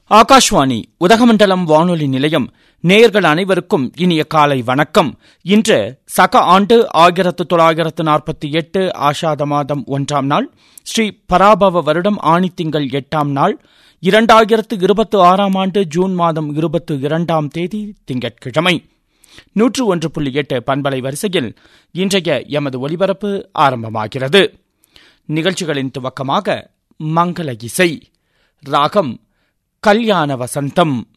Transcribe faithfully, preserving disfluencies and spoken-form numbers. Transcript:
ஆகாஷ்வாணி உதகமண்டலம் வானொலி நிலையம். நேயர்கள் அனைவருக்கும் இனிய காலை வணக்கம். இன்று சக ஆண்டு ஆயிரத்து தொள்ளாயிரத்து நாற்பத்தி எட்டு ஆஷாத மாதம் ஒன்றாம் நாள், ஸ்ரீ பராபவ வருடம் ஆணித்திங்கள் எட்டாம் நாள், இரண்டாயிரத்து இருபத்தி ஆறாம் ஆண்டு ஜூன் மாதம் இருபத்தி இரண்டாம் தேதி திங்கட்கிழமை. நூற்று ஒன்று புள்ளி எட்டு பண்பலை வரிசையில் இன்றைய எமது ஒலிபரப்பு ஆரம்பமாகிறது. நிகழ்ச்சிகளின் துவக்கமாக மங்கள இசை. ராகம் கல்யாண வசந்தம்.